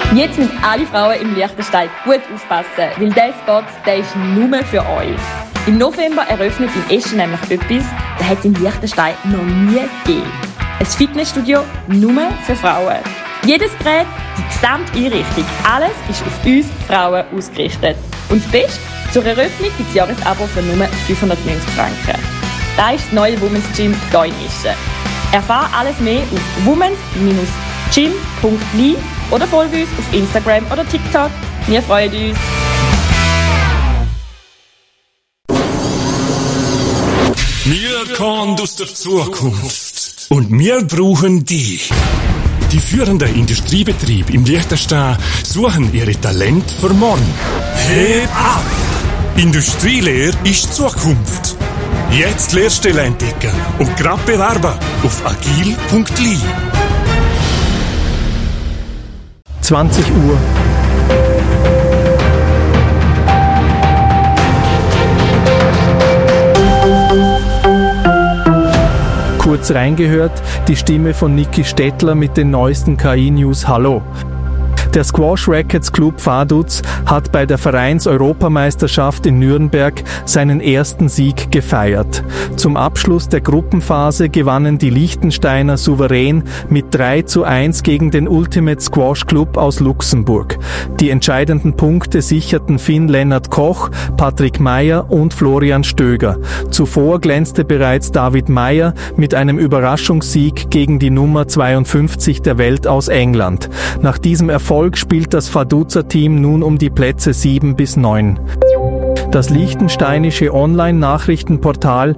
Jetzt müssen alle Frauen im Liechtenstein gut aufpassen, weil dieser Spot, der ist nur für euch. Im November eröffnet in Eschen nämlich etwas, das hat es in Liechtenstein noch nie gegeben. Ein Fitnessstudio nur für Frauen. Jedes Gerät, die gesamte Einrichtung, alles ist auf uns Frauen ausgerichtet. Und das Beste, zur Eröffnung gibt es Jahresabo für nur 590 Franken. Das ist das neue Women's Gym hier in Eschen. Erfahre alles mehr auf womens-gym.li oder folge uns auf Instagram oder TikTok. Wir freuen uns. Wir kommen aus der Zukunft und wir brauchen dich. Die führenden Industriebetriebe im Liechtenstein suchen ihre Talente für morgen. Heb ab! Industrielehre ist Zukunft. Jetzt Lehrstelle entdecken und gerade bewerben auf agil.li. 20 Uhr. Kurz reingehört, die Stimme von Niki Stettler mit den neuesten KI-News. Hallo! Der Squash Rackets Club Vaduz hat bei der Vereins-Europameisterschaft in Nürnberg seinen ersten Sieg gefeiert. Zum Abschluss der Gruppenphase gewannen die Liechtensteiner souverän mit 3:1 gegen den Ultimate Squash Club aus Luxemburg. Die entscheidenden Punkte sicherten Finn-Lennart Koch, Patrick Meyer und Florian Stöger. Zuvor glänzte bereits David Meyer mit einem Überraschungssieg gegen die Nummer 52 der Welt aus England. Nach diesem Erfolg spielt das Vaduzer Team nun um die Plätze 7 bis 9. Das liechtensteinische Online-Nachrichtenportal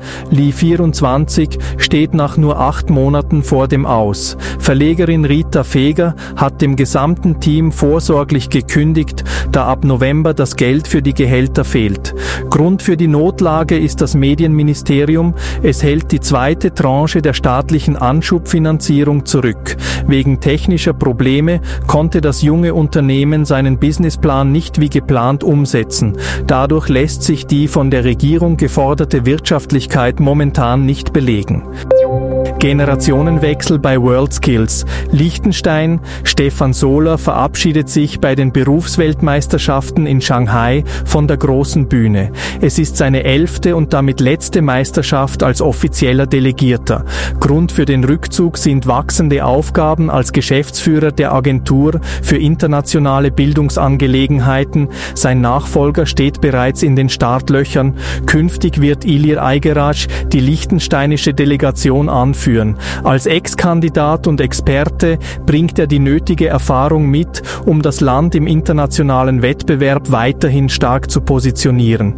Li24 steht nach nur 8 Monaten vor dem Aus. Verlegerin Rita Feger hat dem gesamten Team vorsorglich gekündigt, da ab November das Geld für die Gehälter fehlt. Grund für die Notlage ist das Medienministerium. Es hält die zweite Tranche der staatlichen Anschubfinanzierung zurück. Wegen technischer Probleme konnte das junge Unternehmen seinen Businessplan nicht wie geplant umsetzen. Dadurch lässt sich die von der Regierung geforderte Wirtschaftlichkeit momentan nicht belegen. Generationenwechsel bei WorldSkills. Liechtenstein, Stefan Sohler verabschiedet sich bei den Berufsweltmeisterschaften in Shanghai von der großen Bühne. Es ist seine 11. und damit letzte Meisterschaft als offizieller Delegierter. Grund für den Rückzug sind wachsende Aufgaben als Geschäftsführer der Agentur für internationale Bildungsangelegenheiten. Sein Nachfolger steht bereits in den Startlöchern. Künftig wird Ilir Aigerac die liechtensteinische Delegation anführen. Als Ex-Kandidat und Experte bringt er die nötige Erfahrung mit, um das Land im internationalen Wettbewerb weiterhin stark zu positionieren.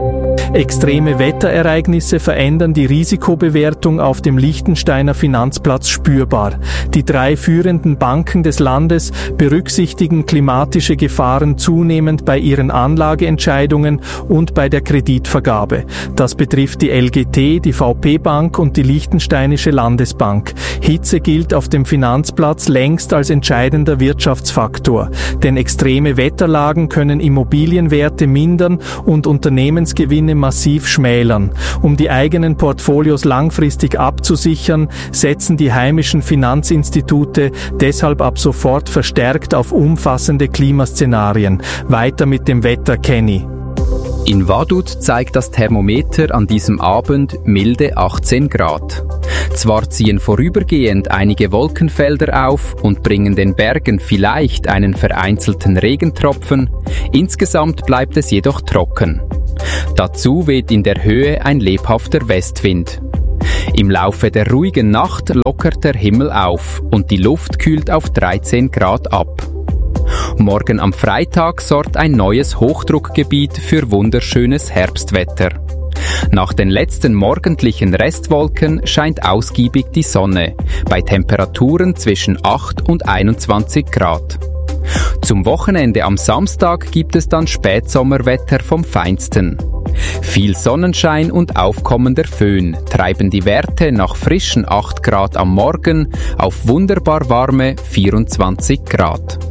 Extreme Wetterereignisse verändern die Risikobewertung auf dem Liechtensteiner Finanzplatz spürbar. Die 3 führenden Banken des Landes berücksichtigen klimatische Gefahren zunehmend bei ihren Anlageentscheidungen und bei der Kreditvergabe. Das betrifft die LGT, die VP Bank und die Liechtensteinische Landesbank. Hitze gilt auf dem Finanzplatz längst als entscheidender Wirtschaftsfaktor, denn extreme Wetterlagen können Immobilienwerte mindern und Unternehmensgewinne massiv schmälern. Um die eigenen Portfolios langfristig abzusichern, setzen die heimischen Finanzinstitute deshalb ab sofort verstärkt auf umfassende Klimaszenarien. Weiter mit dem Wetter, Kenny. In Vaduz zeigt das Thermometer an diesem Abend milde 18 Grad. Zwar ziehen vorübergehend einige Wolkenfelder auf und bringen den Bergen vielleicht einen vereinzelten Regentropfen, insgesamt bleibt es jedoch trocken. Dazu weht in der Höhe ein lebhafter Westwind. Im Laufe der ruhigen Nacht lockert der Himmel auf und die Luft kühlt auf 13 Grad ab. Morgen am Freitag sorgt ein neues Hochdruckgebiet für wunderschönes Herbstwetter. Nach den letzten morgendlichen Restwolken scheint ausgiebig die Sonne, bei Temperaturen zwischen 8 und 21 Grad. Zum Wochenende am Samstag gibt es dann Spätsommerwetter vom Feinsten. Viel Sonnenschein und aufkommender Föhn treiben die Werte nach frischen 8 Grad am Morgen auf wunderbar warme 24 Grad.